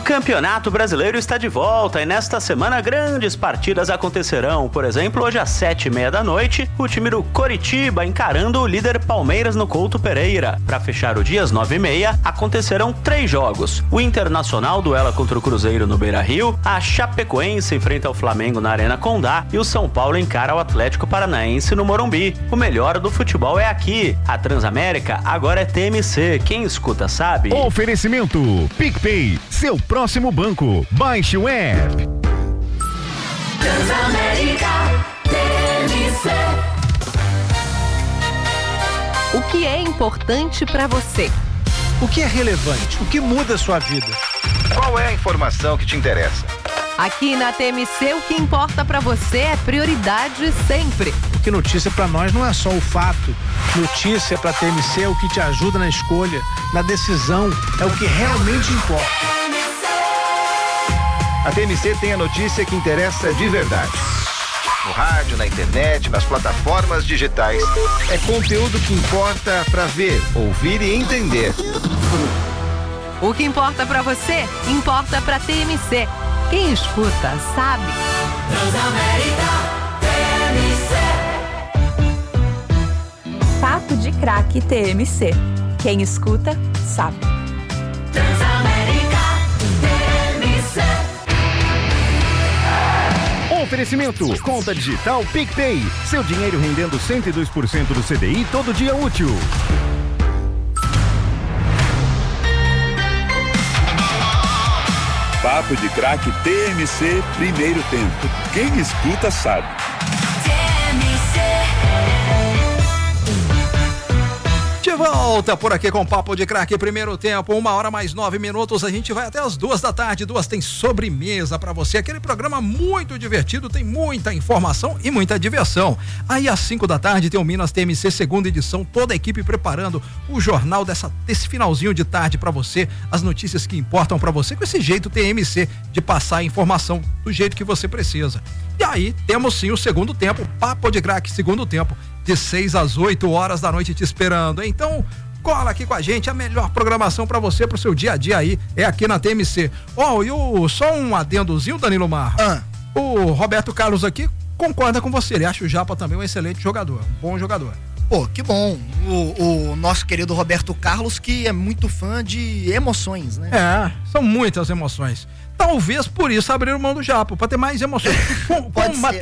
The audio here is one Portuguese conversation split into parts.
Campeonato Brasileiro está de volta e nesta semana grandes partidas acontecerão. Por exemplo, hoje às 7h30 da noite, o time do Coritiba encarando o líder Palmeiras no Couto Pereira. Para fechar o dia às 9h30, acontecerão 3 jogos. O Internacional duela contra o Cruzeiro no Beira-Rio, a Chapecoense enfrenta o Flamengo na Arena Condá e o São Paulo encara o Atlético Paranaense no Morumbi. O melhor do futebol é aqui. A Transamérica agora é TMC. Quem escuta sabe. Oferecimento PicPay, seu próximo banco. Baixe o app. Transamérica TMC. O que é importante para você? O que é relevante? O que muda a sua vida? Qual é a informação que te interessa? Aqui na TMC, o que importa para você é prioridade sempre. Porque notícia para nós não é só o fato. Notícia para TMC é o que te ajuda na escolha, na decisão, é o que realmente importa. A TMC tem a notícia que interessa de verdade. No rádio, na internet, nas plataformas digitais. É conteúdo que importa para ver, ouvir e entender. O que importa para você, importa para TMC. Quem escuta, sabe. Transamérica TMC. Papo de Craque TMC. Quem escuta, sabe. Transamérica TMC. Oferecimento, conta digital PicPay, seu dinheiro rendendo 102% do CDI todo dia útil. Papo de Craque TMC, primeiro tempo. Quem escuta sabe. De volta por aqui com Papo de Craque, primeiro tempo, 1h mais 9 minutos, a gente vai até as 2 da tarde, 2 tem sobremesa pra você, aquele programa muito divertido, tem muita informação e muita diversão. Aí às 5 da tarde tem o Minas TMC segunda edição, toda a equipe preparando o jornal desse finalzinho de tarde pra você, as notícias que importam pra você, com esse jeito TMC de passar a informação do jeito que você precisa. E aí temos sim o segundo tempo, Papo de Craque segundo tempo, de 6 às 8 horas da noite te esperando. Então, cola aqui com a gente, a melhor programação pra você, pro seu dia a dia aí, é aqui na TMC. Só um adendozinho, Danilo Marra. O Roberto Carlos aqui concorda com você, ele acha o Japa também um excelente jogador, um bom jogador. Pô, que bom. O nosso querido Roberto Carlos, que é muito fã de emoções, né? É, são muitas emoções. Talvez por isso abriram mão do Japa, pra ter mais emoções. Com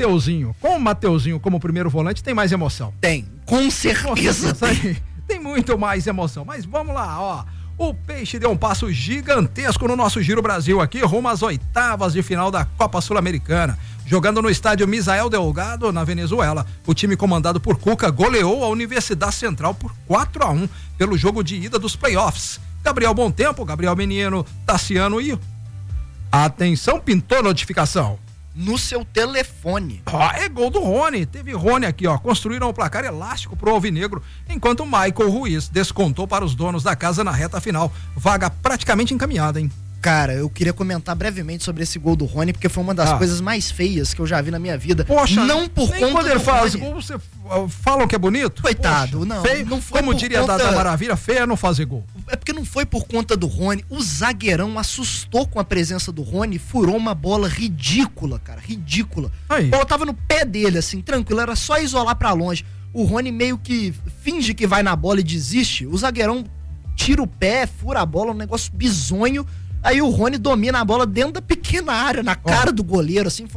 o Mateuzinho como primeiro volante, tem mais emoção. Tem, com certeza. Tem muito mais emoção. Mas vamos lá, ó. O Peixe deu um passo gigantesco no nosso Giro Brasil aqui, rumo às 8ª de final da Copa Sul-Americana. Jogando no estádio Misael Delgado, na Venezuela, o time comandado por Cuca goleou a Universidade Central por 4-1 pelo jogo de ida dos playoffs. Gabriel Bontempo, Gabriel Menino, Tassiano e... Atenção, pintou notificação. No seu telefone. É gol do Rony. Teve Rony aqui, ó. Construíram um placar elástico pro Alvinegro, enquanto Michael Ruiz descontou para os donos da casa na reta final. Vaga praticamente encaminhada, hein? Cara, eu queria comentar brevemente sobre esse gol do Rony, porque foi uma das coisas mais feias que eu já vi na minha vida. Poxa, não por nem conta quando ele faz Rony. gol, você falam que é bonito? Coitado, Poxa, não. Feio, não foi como diria conta... Dada Maravilha, feia é não fazer gol. É porque não foi por conta do Rony. O zagueirão assustou com a presença do Rony, furou uma bola ridícula, cara, ridícula. A bola tava no pé dele, assim, tranquilo, era só isolar pra longe. O Rony meio que finge que vai na bola e desiste. O zagueirão tira o pé, fura a bola, um negócio bizonho. Aí o Rony domina a bola dentro da pequena área, na cara do goleiro, assim,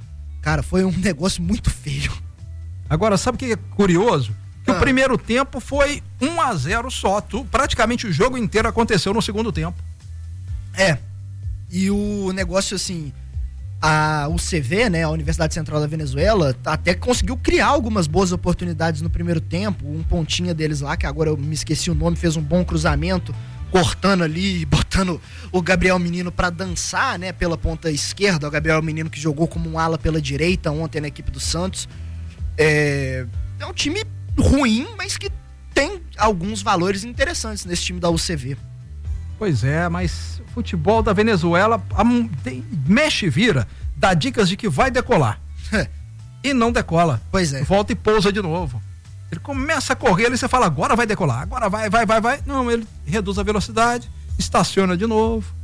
foi um negócio muito feio. Agora, sabe o que é curioso? Que o primeiro tempo foi 1-0 só, praticamente o jogo inteiro aconteceu no segundo tempo. E o negócio, assim, a UCV, né, a Universidade Central da Venezuela, até conseguiu criar algumas boas oportunidades no primeiro tempo, um pontinha deles lá, que agora eu me esqueci o nome, fez um bom cruzamento, cortando ali, botando o Gabriel Menino pra dançar, né, pela ponta esquerda, o Gabriel Menino que jogou como um ala pela direita ontem na equipe do Santos. É um time ruim, mas que tem alguns valores interessantes nesse time da UCV. Pois é, mas futebol da Venezuela mexe e vira, dá dicas de que vai decolar. E não decola. Pois é. Volta e pousa de novo. Ele começa a correr ali, você fala, agora vai decolar, agora vai. Não, ele reduz a velocidade, estaciona de novo.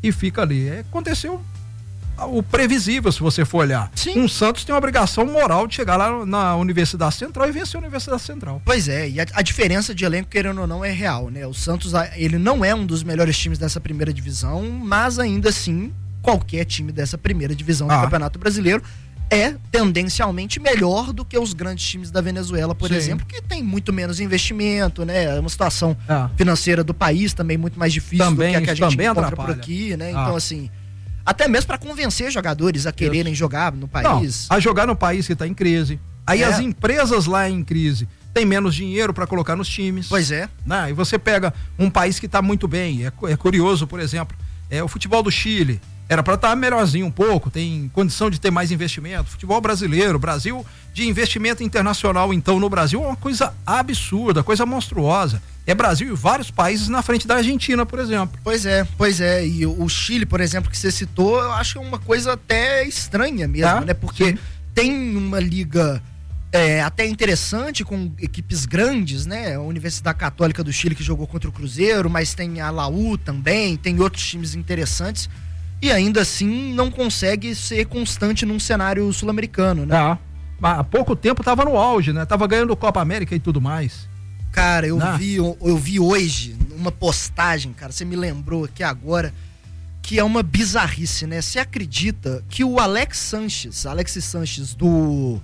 e fica ali. Aconteceu o previsível, se você for olhar. Sim. Um Santos tem uma obrigação moral de chegar lá na Universidade Central e vencer a Universidade Central. Pois é, e a diferença de elenco, querendo ou não, é real, né? O Santos, ele não é um dos melhores times dessa primeira divisão, mas ainda assim, qualquer time dessa primeira divisão do Campeonato Brasileiro é tendencialmente melhor do que os grandes times da Venezuela, por exemplo, que tem muito menos investimento, né? É uma situação financeira do país também muito mais difícil do que a gente encontra por aqui, né? Então, assim, até mesmo para convencer jogadores a quererem jogar no país. Não, a jogar no país que está em crise. Aí as empresas lá em crise têm menos dinheiro para colocar nos times. Pois é. Né? E você pega um país que está muito bem. É curioso, por exemplo, o futebol do Chile. Era para estar melhorzinho um pouco, tem condição de ter mais investimento. Futebol brasileiro, Brasil de investimento internacional, então, no Brasil é uma coisa absurda, coisa monstruosa. É Brasil e vários países na frente da Argentina, por exemplo. Pois é. E o Chile, por exemplo, que você citou, eu acho que é uma coisa até estranha mesmo, né? Porque tem uma liga até interessante com equipes grandes, né? A Universidade Católica do Chile que jogou contra o Cruzeiro, mas tem a Laú também, tem outros times interessantes. E ainda assim não consegue ser constante num cenário sul-americano, né? Há pouco tempo tava no auge, né? Tava ganhando Copa América e tudo mais. Cara, eu vi hoje uma postagem, cara, você me lembrou aqui agora, que é uma bizarrice, né? Você acredita que o Alexis Sanches do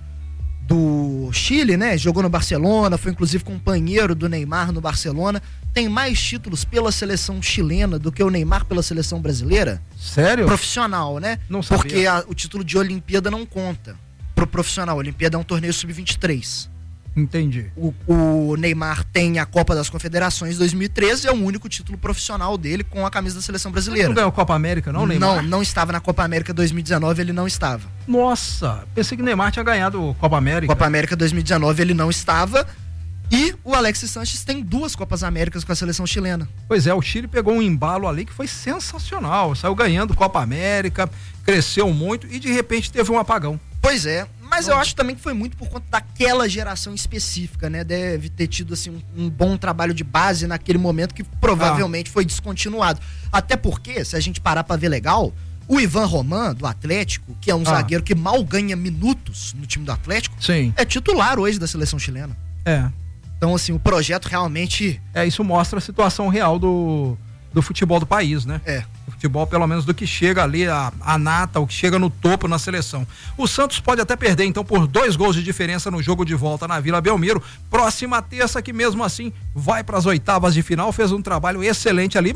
Chile, né? Jogou no Barcelona, foi inclusive companheiro do Neymar no Barcelona, tem mais títulos pela seleção chilena do que o Neymar pela seleção brasileira? Sério? Profissional, né? Não sabia. Porque o título de Olimpíada não conta pro profissional. A Olimpíada é um torneio sub-23. Entendi. O Neymar tem a Copa das Confederações 2013, é o único título profissional dele com a camisa da seleção brasileira. Ele não ganhou a Copa América, não, Neymar? Não estava na Copa América 2019, ele não estava. Nossa, pensei que o Neymar tinha ganhado Copa América. Copa América 2019 ele não estava. E o Alexis Sanches tem 2 Copas Américas com a seleção chilena. Pois é, o Chile pegou um embalo ali que foi sensacional. Saiu ganhando Copa América, cresceu muito e de repente teve um apagão. Pois é, mas eu acho também que foi muito por conta daquela geração específica, né? Deve ter tido assim um bom trabalho de base naquele momento que provavelmente foi descontinuado. Até porque, se a gente parar pra ver legal, o Ivan Roman, do Atlético, que é um zagueiro que mal ganha minutos no time do Atlético, é titular hoje da seleção chilena. Então, assim, o projeto realmente... Isso mostra a situação real do futebol do país, né? O futebol, pelo menos, do que chega ali, a nata, o que chega no topo na seleção. O Santos pode até perder, então, por 2 gols de diferença no jogo de volta na Vila Belmiro. Próxima terça, que mesmo assim vai para as oitavas de final, fez um trabalho excelente ali,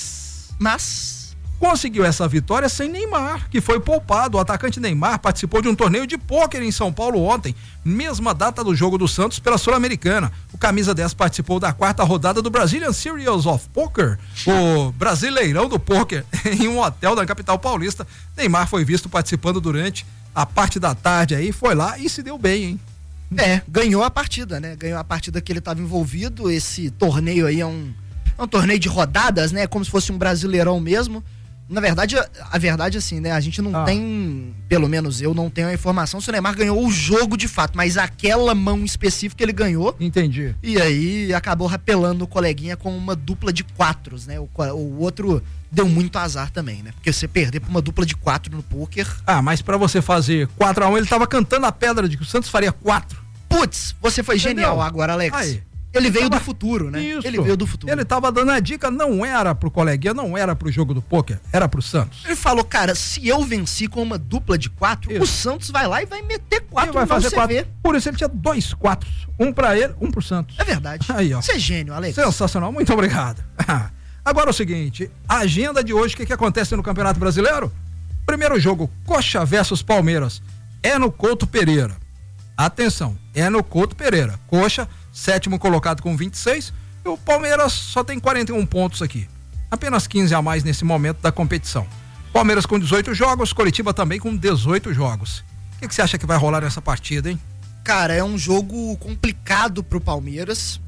mas conseguiu essa vitória sem Neymar, que foi poupado. O atacante Neymar participou de um torneio de pôquer em São Paulo ontem, mesma data do jogo do Santos pela Sul-Americana. O camisa 10 participou da 4ª rodada do Brazilian Series of Poker, o Brasileirão do Pôquer, em um hotel da capital paulista. Neymar foi visto participando durante a parte da tarde aí, foi lá e se deu bem, hein? Ganhou a partida, né? Ganhou a partida que ele estava envolvido. Esse torneio aí é um torneio de rodadas, né? Como se fosse um Brasileirão mesmo. Na verdade, a verdade assim, né? A gente não tem, pelo menos eu não tenho a informação se o Neymar ganhou o jogo de fato, mas aquela mão específica ele ganhou. Entendi. E aí acabou rapelando o coleguinha com uma dupla de 4, né? O outro deu muito azar também, né? Porque você perder pra uma dupla de 4 no pôquer... mas pra você fazer 4-1, ele tava cantando a pedra de que o Santos faria 4. Putz, você foi genial agora, Alex. Aí. Ele veio do futuro, né? Isso. Ele veio do futuro. Ele tava dando a dica, não era pro coleguinha, não era pro jogo do pôquer, era pro Santos. Ele falou, cara, se eu venci com uma dupla de 4, o Santos vai lá e vai meter 4 vai fazer 4. Por isso ele tinha 2 4. Um pra ele, um pro Santos. É verdade. Aí, ó. Você é gênio, Alex. Sensacional, muito obrigado. Agora é o seguinte, a agenda de hoje, o que acontece no Campeonato Brasileiro? Primeiro jogo, Coxa versus Palmeiras, é no Couto Pereira. Atenção, é no Couto Pereira. Coxa, 7º colocado com 26, e o Palmeiras só tem 41 pontos aqui. Apenas 15 a mais nesse momento da competição. Palmeiras com 18 jogos, Coritiba também com 18 jogos. O que você acha que vai rolar nessa partida, hein? Cara, é um jogo complicado pro Palmeiras.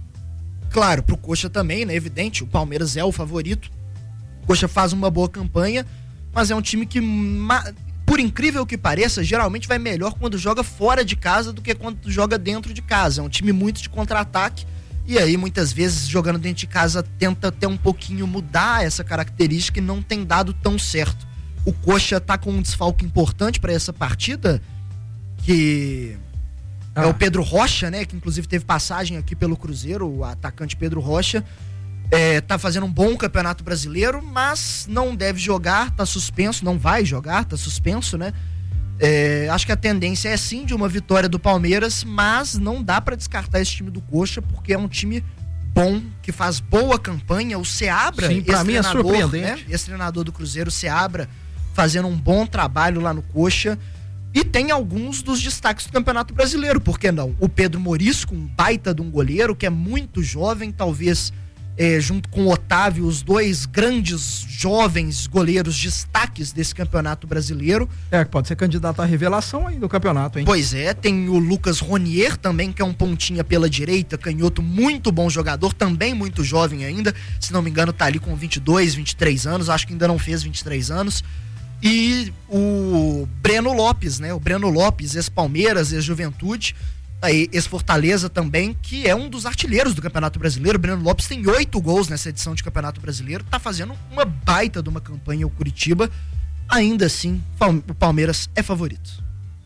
Claro, pro Coxa também, né? Evidente, o Palmeiras é o favorito. O Coxa faz uma boa campanha, mas é um time que, por incrível que pareça, geralmente vai melhor quando joga fora de casa do que quando joga dentro de casa. É um time muito de contra-ataque E aí, muitas vezes, jogando dentro de casa, tenta até um pouquinho mudar essa característica e não tem dado tão certo. O Coxa tá com um desfalque importante para essa partida, que é o Pedro Rocha, né? Que inclusive teve passagem aqui pelo Cruzeiro, o atacante Pedro Rocha. Tá fazendo um bom campeonato brasileiro, mas não deve jogar, tá suspenso, não vai jogar, tá suspenso, né? Acho que a tendência é sim de uma vitória do Palmeiras, mas não dá para descartar esse time do Coxa, porque é um time bom, que faz boa campanha. O Seabra, sim, pra mim é surpreendente, né? Esse treinador do Cruzeiro, Seabra, fazendo um bom trabalho lá no Coxa. E tem alguns dos destaques do Campeonato Brasileiro, por que não? O Pedro Morisco, um baita de um goleiro, que é muito jovem, talvez junto com o Otávio, os dois grandes jovens goleiros destaques desse Campeonato Brasileiro. Pode ser candidato à revelação aí do campeonato, hein? Pois é, tem o Lucas Ronier também, que é um pontinha pela direita, canhoto, muito bom jogador, também muito jovem ainda, se não me engano tá ali com 22, 23 anos, acho que ainda não fez 23 anos. E o Breno Lopes, né? O Breno Lopes, ex-Palmeiras, ex-Juventude, aí ex-Fortaleza também, que é um dos artilheiros do Campeonato Brasileiro. O Breno Lopes tem 8 gols nessa edição de Campeonato Brasileiro, tá fazendo uma baita de uma campanha o Curitiba. Ainda assim, o Palmeiras é favorito.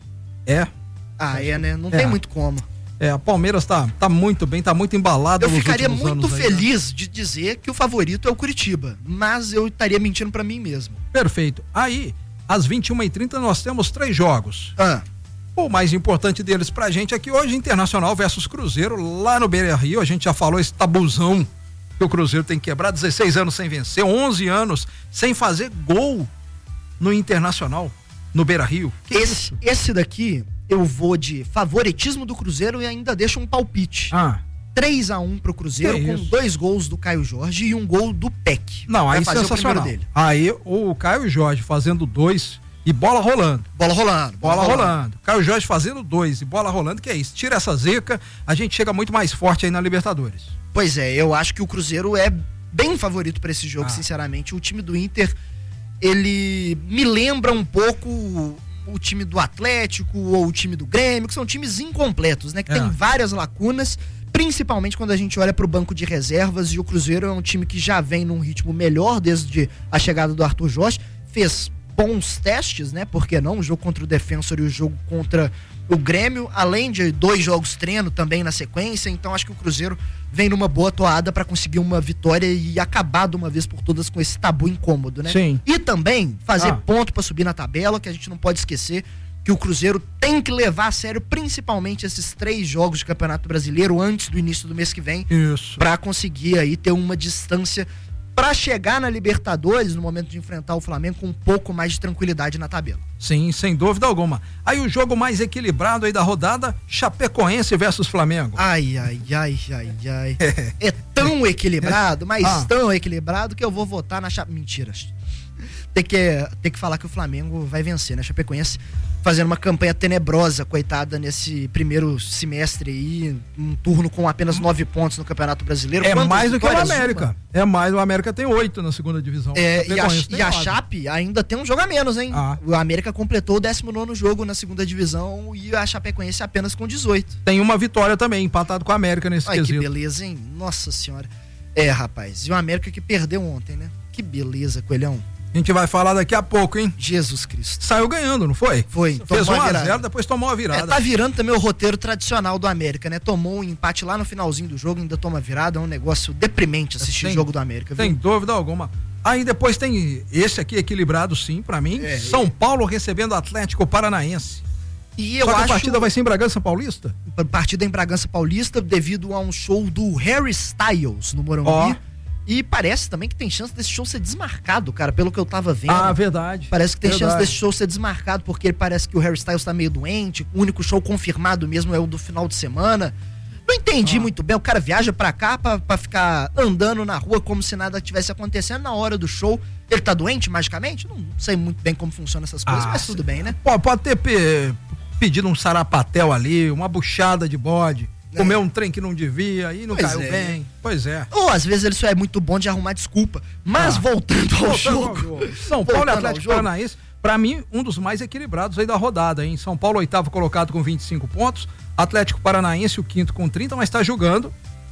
Né? Não tem muito como. A Palmeiras tá muito bem, tá muito embalado. Eu ficaria muito feliz de dizer que o favorito é o Curitiba, mas eu estaria mentindo pra mim mesmo. Perfeito. Aí, às 21h30, nós temos 3 jogos. O mais importante deles pra gente aqui hoje, Internacional versus Cruzeiro, lá no Beira-Rio. A gente já falou esse tabuzão que o Cruzeiro tem que quebrar, 16 anos sem vencer, 11 anos sem fazer gol no Internacional, no Beira-Rio. Esse daqui, eu vou de favoritismo do Cruzeiro e ainda deixo um palpite. 3-1 pro Cruzeiro, com 2 gols do Caio Jorge e um gol do Peck. Não, aí sensacional. Aí o Caio Jorge fazendo 2 e bola rolando. Bola rolando. Caio Jorge fazendo 2 e bola rolando, que é isso. Tira essa zica, a gente chega muito mais forte aí na Libertadores. Pois é, eu acho que o Cruzeiro é bem favorito pra esse jogo, sinceramente. O time do Inter, ele me lembra um pouco o time do Atlético ou o time do Grêmio, que são times incompletos, né? Que tem várias lacunas, principalmente quando a gente olha pro banco de reservas, e o Cruzeiro é um time que já vem num ritmo melhor desde a chegada do Arthur Jorge, fez bons testes, né? Por que não? O jogo contra o Defensor e o jogo contra o Grêmio, além de 2 jogos treino também na sequência, então acho que o Cruzeiro vem numa boa toada para conseguir uma vitória e acabar de uma vez por todas com esse tabu incômodo, né? Sim. E também fazer ponto para subir na tabela, que a gente não pode esquecer que o Cruzeiro tem que levar a sério principalmente esses 3 jogos de Campeonato Brasileiro antes do início do mês que vem, para conseguir aí ter uma distância para chegar na Libertadores, no momento de enfrentar o Flamengo, com um pouco mais de tranquilidade na tabela. Sim, sem dúvida alguma. Aí o jogo mais equilibrado aí da rodada, Chapecoense versus Flamengo. Ai. É tão equilibrado, mas tão equilibrado que eu vou votar na Mentira. Tem que falar que o Flamengo vai vencer, né? Chapecoense fazendo uma campanha tenebrosa, coitada, nesse primeiro semestre aí, um turno com apenas 9 pontos no Campeonato Brasileiro. É mais do que o América. O América tem 8 na segunda divisão. E a Chape ainda tem um jogo a menos, hein? O América completou o 19º jogo na segunda divisão e a Chapecoense apenas com 18. Tem uma vitória também, empatado com a América nesse quesito. Que beleza, hein? Nossa senhora. Rapaz, e o América que perdeu ontem, né? Que beleza, Coelhão. A gente vai falar daqui a pouco, hein? Jesus Cristo. Saiu ganhando, não foi? Foi. Fez 1-0, depois tomou a virada. Tá virando também o roteiro tradicional do América, né? Tomou um empate lá no finalzinho do jogo, ainda toma virada. É um negócio deprimente assistir o jogo do América, viu? Sem dúvida alguma. Aí depois tem esse aqui equilibrado, sim, pra mim. São Paulo recebendo Atlético Paranaense. E eu acho que a partida vai ser em Bragança Paulista? Partida em Bragança Paulista, devido a um show do Harry Styles no Morumbi. E parece também que tem chance desse show ser desmarcado, cara, pelo que eu tava vendo. Verdade. Parece que tem chance desse show ser desmarcado, porque parece que o Harry Styles tá meio doente, o único show confirmado mesmo é o do final de semana. Não entendi muito bem, o cara viaja pra cá pra ficar andando na rua como se nada tivesse acontecendo. Na hora do show, ele tá doente magicamente? Não sei muito bem como funcionam essas coisas, mas tudo bem, né? Pode ter pedido um sarapatel ali, uma buchada de bode. Comeu um trem que não devia e não caiu bem. Pois é. Ou às vezes ele só é muito bom de arrumar desculpa. Mas voltando ao jogo. São Paulo e Atlético Paranaense, pra mim, um dos mais equilibrados aí da rodada, hein? São Paulo, 8º colocado com 25 pontos. Atlético Paranaense, o 5º com 30, mas tá jogando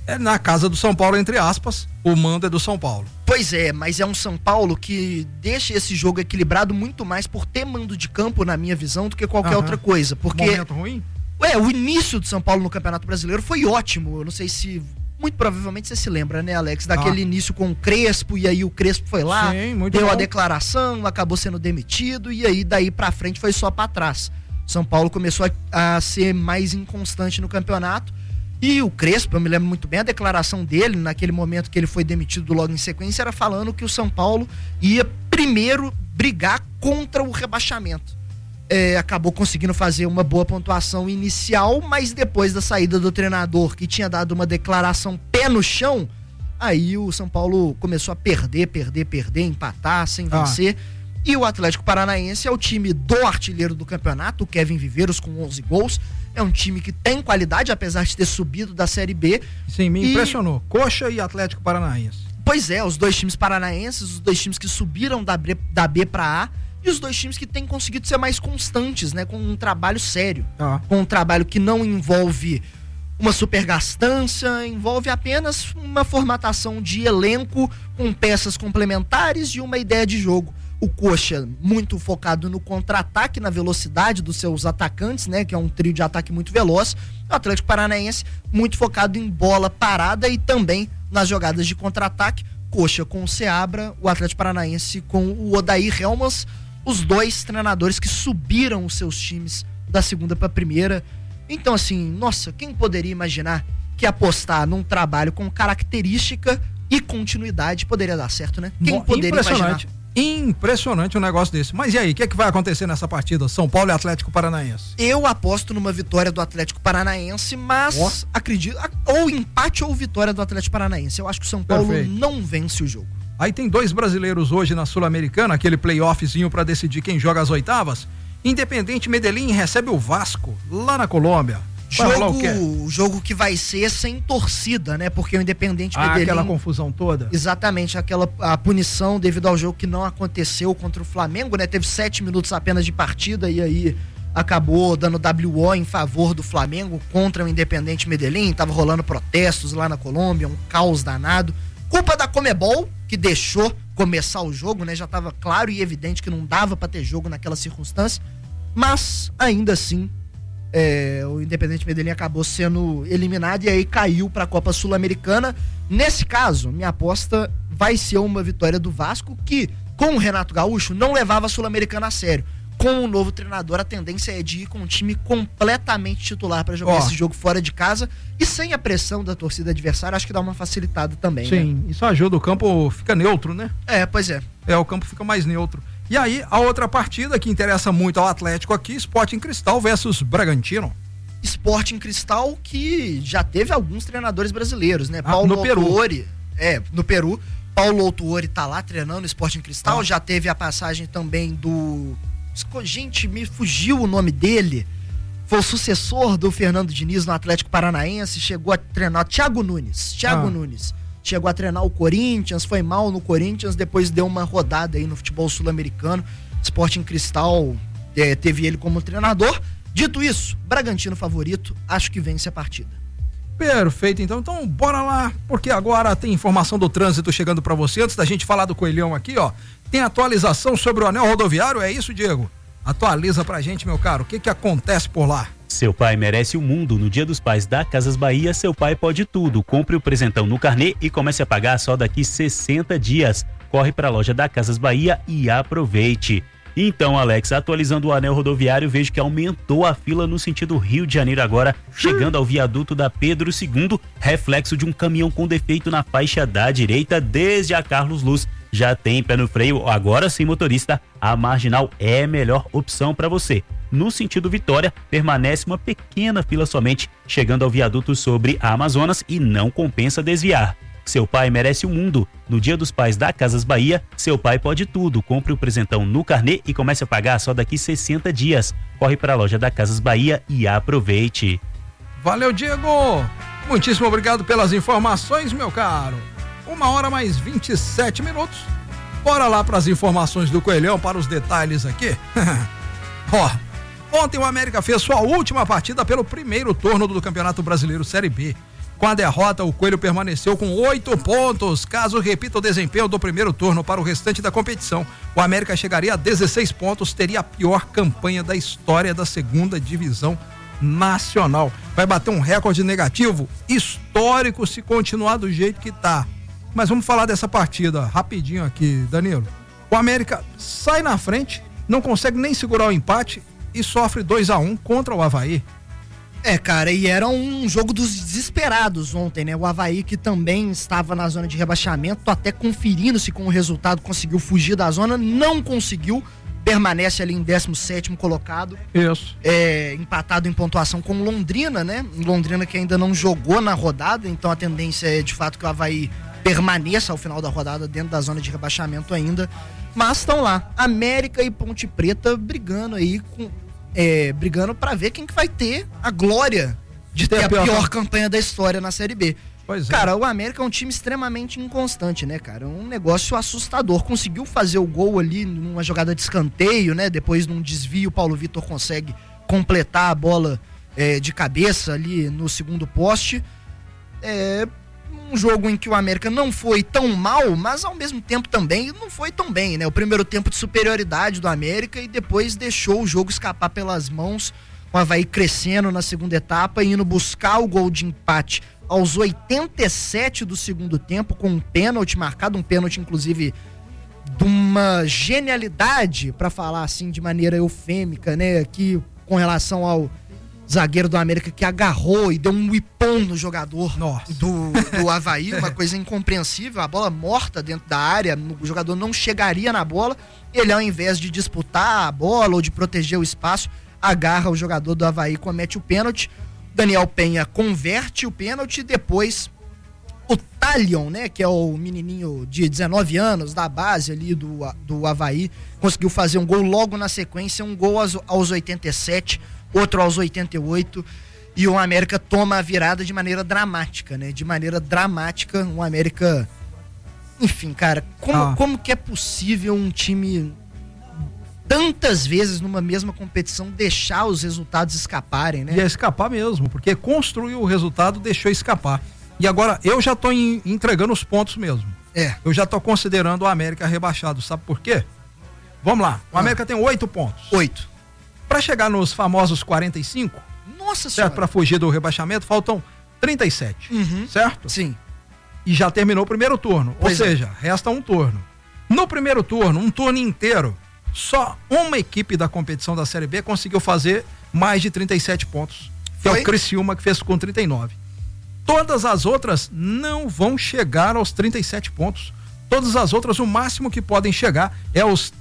É na casa do São Paulo, entre aspas, o mando é do São Paulo. Pois é, mas é um São Paulo que deixa esse jogo equilibrado muito mais por ter mando de campo, na minha visão, do que qualquer outra coisa. Porque momento ruim? o início do São Paulo no Campeonato Brasileiro foi ótimo. Eu não sei se... Muito provavelmente você se lembra, né, Alex? Daquele início com o Crespo, e aí o Crespo foi lá, deu a declaração, acabou sendo demitido, e aí daí pra frente foi só pra trás. São Paulo começou a ser mais inconstante no campeonato. E o Crespo, eu me lembro muito bem, a declaração dele, naquele momento que ele foi demitido logo em sequência, era falando que o São Paulo ia primeiro brigar contra o rebaixamento. Acabou conseguindo fazer uma boa pontuação inicial, mas depois da saída do treinador, que tinha dado uma declaração pé no chão, aí o São Paulo começou a perder, empatar, sem vencer. E o Atlético Paranaense é o time do artilheiro do campeonato, o Kevin Viveiros, com 11 gols. É um time que tem qualidade, apesar de ter subido da Série B. Sim, me impressionou. Coxa e Atlético Paranaense. Pois é, os dois times paranaenses, os dois times que subiram da B para A, e os dois times que têm conseguido ser mais constantes, né? Com um trabalho sério. Com um trabalho que não envolve uma supergastança, envolve apenas uma formatação de elenco com peças complementares e uma ideia de jogo. O Coxa muito focado no contra-ataque, na velocidade dos seus atacantes, né? Que é um trio de ataque muito veloz. O Atlético Paranaense muito focado em bola parada e também nas jogadas de contra-ataque. Coxa com o Seabra, o Atlético Paranaense com o Odair Helmans, os dois treinadores que subiram os seus times da segunda para a primeira. Então, assim, nossa, quem poderia imaginar que apostar num trabalho com característica e continuidade poderia dar certo, né? Quem poderia imaginar? Impressionante um negócio desse. Mas e aí, o que vai acontecer nessa partida? São Paulo e Atlético Paranaense? Eu aposto numa vitória do Atlético Paranaense, mas acredito, ou empate ou vitória do Atlético Paranaense. Eu acho que o São Paulo não vence o jogo. Aí tem 2 brasileiros hoje na Sul-Americana, aquele playoffzinho para decidir quem joga as oitavas. Independente Medellín recebe o Vasco, lá na Colômbia. Jogo que vai ser sem torcida, né? Porque o Independente Medellín... aquela confusão toda. Exatamente, a punição devido ao jogo que não aconteceu contra o Flamengo, né? Teve 7 minutos apenas de partida e aí acabou dando WO em favor do Flamengo contra o Independente Medellín. Tava rolando protestos lá na Colômbia, um caos danado. Culpa da Conmebol, que deixou começar o jogo, né? Já tava claro e evidente que não dava pra ter jogo naquela circunstância, mas ainda assim o Independente Medellín acabou sendo eliminado e aí caiu para a Copa Sul-Americana. Nesse caso, minha aposta vai ser uma vitória do Vasco, que com o Renato Gaúcho não levava a Sul-Americana a sério. Com o novo treinador, a tendência é de ir com um time completamente titular para jogar esse jogo fora de casa e sem a pressão da torcida adversária. Acho que dá uma facilitada também. Sim, né? Isso ajuda, o campo fica neutro, né? Pois é. O campo fica mais neutro. E aí, a outra partida que interessa muito ao Atlético aqui, Sporting Cristal versus Bragantino. Sporting Cristal que já teve alguns treinadores brasileiros, né? No Peru. No Peru. Paulo Autuori tá lá treinando o Sporting Cristal, já teve a passagem também do... Gente, me fugiu o nome dele. Foi o sucessor do Fernando Diniz no Atlético Paranaense, chegou a treinar Thiago Nunes. Chegou a treinar o Corinthians, foi mal no Corinthians, depois deu uma rodada aí no futebol sul-americano. Sporting Cristal teve ele como treinador. Dito isso, Bragantino favorito, acho que vence a partida. Perfeito, então bora lá, porque agora tem informação do trânsito chegando pra você. Antes da gente falar do Coelhão aqui, tem atualização sobre o anel rodoviário, é isso, Diego? Atualiza pra gente, meu caro, o que acontece por lá? Seu pai merece o mundo. No Dia dos Pais da Casas Bahia, seu pai pode tudo. Compre o presentão no carnê e comece a pagar só daqui 60 dias. Corre para a loja da Casas Bahia e aproveite. Então, Alex, atualizando o anel rodoviário, vejo que aumentou a fila no sentido Rio de Janeiro agora, chegando ao viaduto da Pedro II, reflexo de um caminhão com defeito na faixa da direita desde a Carlos Luz. Já tem pé no freio, agora sim, motorista, a marginal é a melhor opção para você. No sentido Vitória, permanece uma pequena fila somente, chegando ao viaduto sobre a Amazonas e não compensa desviar. Seu pai merece o mundo. No Dia dos Pais da Casas Bahia, seu pai pode tudo. Compre o presentão no carnê e comece a pagar só daqui 60 dias. Corre para a loja da Casas Bahia e aproveite. Valeu, Diego! Muitíssimo obrigado pelas informações, meu caro. 1h mais 27 minutos. Bora lá para as informações do Coelhão, para os detalhes aqui. Ontem o América fez sua última partida pelo primeiro turno do Campeonato Brasileiro Série B. Com a derrota, o Coelho permaneceu com 8 pontos. Caso repita o desempenho do primeiro turno para o restante da competição, o América chegaria a 16 pontos, teria a pior campanha da história da segunda divisão nacional. Vai bater um recorde negativo histórico se continuar do jeito que tá. Mas vamos falar dessa partida rapidinho aqui, Danilo. O América sai na frente, não consegue nem segurar o empate e sofre 2-1 contra o Avaí. Cara, e era um jogo dos desesperados ontem, né? O Avaí, que também estava na zona de rebaixamento, até conferindo-se com o resultado, conseguiu fugir da zona, não conseguiu, permanece ali em 17º colocado. Isso. Empatado em pontuação com Londrina, né? Londrina que ainda não jogou na rodada, então a tendência é de fato que o Avaí permaneça ao final da rodada dentro da zona de rebaixamento ainda. Mas estão lá, América e Ponte Preta brigando aí brigando pra ver quem que vai ter a glória de ter a pior campanha da história na Série B. Pois é. Cara, o América é um time extremamente inconstante, né, cara? Um negócio assustador. Conseguiu fazer o gol ali numa jogada de escanteio, né? Depois, num desvio, o Paulo Vitor consegue completar a bola de cabeça ali no segundo poste. Um jogo em que o América não foi tão mal, mas ao mesmo tempo também não foi tão bem, né? O primeiro tempo de superioridade do América e depois deixou o jogo escapar pelas mãos, o Avaí crescendo na segunda etapa e indo buscar o gol de empate aos 87 do segundo tempo com um pênalti marcado, um pênalti inclusive de uma genialidade, para falar assim de maneira eufêmica, né? Aqui com relação ao zagueiro do América que agarrou e deu um ipom no jogador do Avaí, uma coisa incompreensível, a bola morta dentro da área, o jogador não chegaria na bola, ele ao invés de disputar a bola ou de proteger o espaço, agarra o jogador do Avaí, comete o pênalti, Daniel Penha converte o pênalti, depois o Talion, né, que é o menininho de 19 anos da base ali do Avaí, conseguiu fazer um gol logo na sequência, um gol aos 87, outro aos 88, e o América toma a virada de maneira dramática, né? De maneira dramática, o América... Enfim, cara, como que é possível um time tantas vezes numa mesma competição deixar os resultados escaparem, né? E é escapar mesmo, porque construiu o resultado, deixou escapar. E agora, eu já tô entregando os pontos mesmo. Eu já tô considerando o América rebaixado, sabe por quê? Vamos lá, o América tem 8 pontos. 8. Para chegar nos famosos 45, nossa certo? senhora, para fugir do rebaixamento, faltam 37, certo? Sim. E já terminou o primeiro turno, ou seja, resta um turno. No primeiro turno, um turno inteiro, só uma equipe da competição da Série B conseguiu fazer mais de 37 pontos, que é o Criciúma, que fez com 39. Todas as outras não vão chegar aos 37 pontos. Todas as outras, o máximo que podem chegar é aos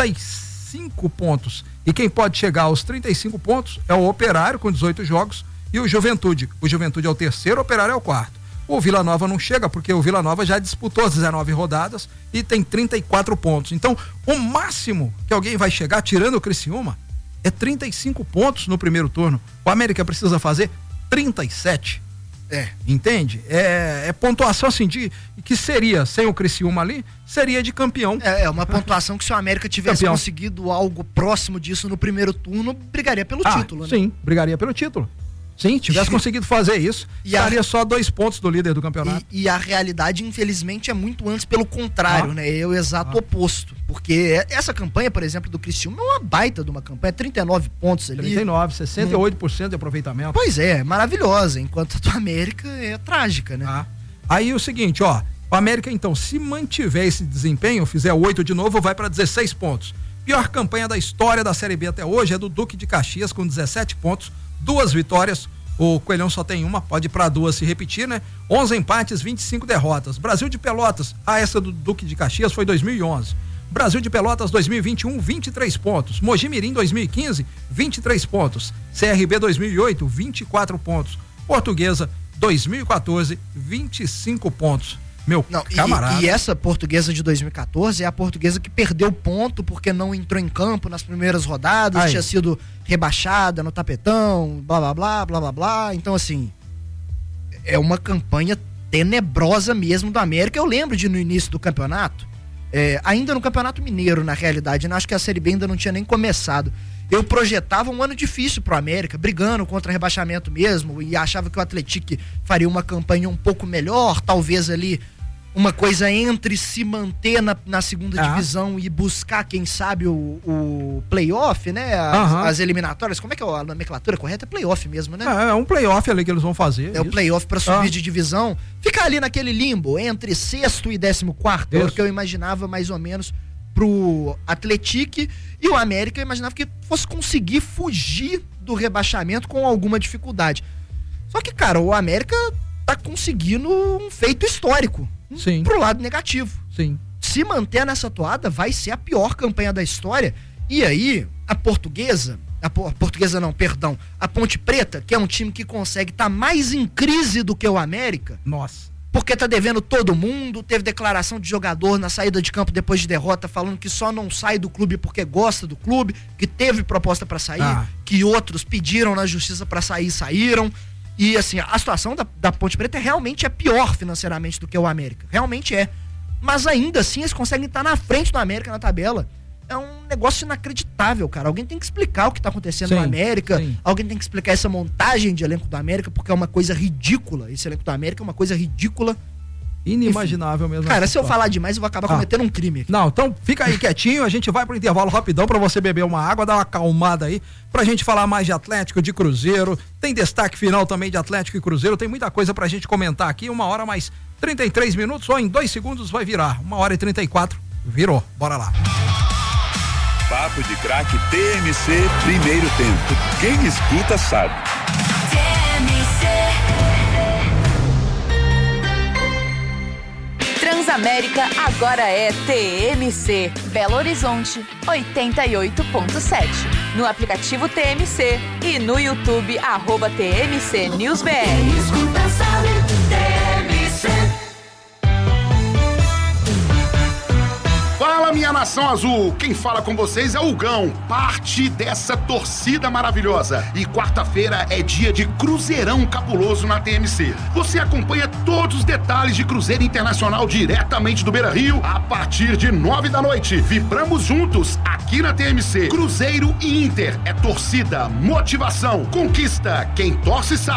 35 pontos. E quem pode chegar aos 35 pontos é o Operário, com 18 jogos, e o Juventude. O Juventude é o terceiro, o Operário é o quarto. O Vila Nova não chega, porque o Vila Nova já disputou as 19 rodadas e tem 34 pontos. Então, o máximo que alguém vai chegar, tirando o Criciúma, é 35 pontos no primeiro turno. O América precisa fazer 37. Entende? É pontuação assim que seria, sem o Criciúma ali, seria de campeão. É uma pontuação que se o América tivesse conseguido algo próximo disso no primeiro turno, brigaria pelo título, né? Sim, brigaria pelo título. Sim, tivesse conseguido fazer isso, estaria só 2 pontos do líder do campeonato. E a realidade, infelizmente, é muito antes pelo contrário, né? É o exato oposto. Porque essa campanha, por exemplo, do Criciúma é uma baita de uma campanha, 39 pontos ali. 39, 68% de aproveitamento. Pois é, maravilhosa, enquanto a do América é trágica, né? Aí o seguinte, o América, então, se mantiver esse desempenho, fizer 8 de novo, vai para 16 pontos. Pior campanha da história da Série B até hoje é do Duque de Caxias, com 17 pontos, 2 vitórias, o Coelhão só tem uma, pode ir para 2 se repetir, né? 11 empates, 25 derrotas. Brasil de Pelotas, essa do Duque de Caxias foi 2011. Brasil de Pelotas 2021, 23 pontos. Mogi Mirim 2015, 23 pontos. CRB 2008, 24 pontos. Portuguesa 2014, 25 pontos. Meu camarada. E essa Portuguesa de 2014 é a Portuguesa que perdeu ponto porque não entrou em campo nas primeiras rodadas, tinha sido rebaixada no tapetão, blá blá blá, blá blá blá. Então, assim, é uma campanha tenebrosa mesmo do América. Eu lembro de no início do campeonato, ainda no Campeonato Mineiro, na realidade, né? Acho que a Série B ainda não tinha nem começado. Eu projetava um ano difícil pro América, brigando contra rebaixamento mesmo, e achava que o Atlético faria uma campanha um pouco melhor, talvez ali uma coisa entre se manter na segunda divisão e buscar, quem sabe, o playoff, né? As eliminatórias. Como é que é a nomenclatura correta? É playoff mesmo, né? É um playoff ali que eles vão fazer. É o playoff pra subir de divisão. Ficar ali naquele limbo, entre 6º e 14º, era o que eu imaginava mais ou menos pro Atlético, e o América eu imaginava que fosse conseguir fugir do rebaixamento com alguma dificuldade. Só que, cara, o América tá conseguindo um feito histórico. Sim. Pro lado negativo. Sim. Se manter nessa toada, vai ser a pior campanha da história. E aí, a Ponte Preta, que é um time que consegue estar mais em crise do que o América. Nossa. Porque tá devendo todo mundo, teve declaração de jogador na saída de campo depois de derrota, falando que só não sai do clube porque gosta do clube, que teve proposta pra sair, que outros pediram na justiça pra sair e saíram. E assim, a situação da Ponte Preta realmente é pior financeiramente do que o América. Realmente é. Mas ainda assim eles conseguem estar na frente do América na tabela. É um negócio inacreditável, cara. Alguém tem que explicar o que tá acontecendo no América. Alguém tem que explicar essa montagem de elenco do América, porque é uma coisa ridícula. Esse elenco do América é uma coisa ridícula. Inimaginável mesmo. Cara, se eu falar demais, eu vou acabar cometendo um crime aqui. Não, então fica aí quietinho, a gente vai pro intervalo rapidão pra você beber uma água, dar uma acalmada aí, pra gente falar mais de Atlético, de Cruzeiro. Tem destaque final também de Atlético e Cruzeiro, tem muita coisa pra gente comentar aqui. 1h mais 33 minutos, só em 2 segundos vai virar. 1h34, virou. Bora lá. Papo de Craque TMC, primeiro tempo. Quem escuta sabe. Transamérica agora é TMC. Belo Horizonte, 88.7. No aplicativo TMC e no YouTube, @TMC NewsBR. Quem escuta sabe, TMC. Fala, minha nação azul! Quem fala com vocês é o Gão, parte dessa torcida maravilhosa. E quarta-feira é dia de Cruzeirão cabuloso na TMC. Você acompanha todos os detalhes de Cruzeiro Internacional diretamente do Beira-Rio a partir de 9 da noite. Vibramos juntos aqui na TMC. Cruzeiro e Inter é torcida, motivação, conquista. Quem torce sabe.